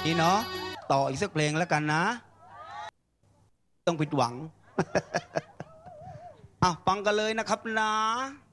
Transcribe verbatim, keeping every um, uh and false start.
นี่เนาะต่ออีกสักเพลงแล้วกันนะต้องผิดหวัง อ่ะฟังกันเลยนะครับนะ